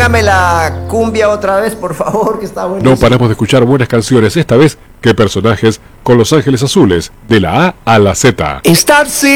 Póngame la cumbia otra vez, por favor, que está buenísimo. No paramos de escuchar buenas canciones, esta vez, ¿qué personajes con Los Ángeles Azules? De la A a la Z. Estar sin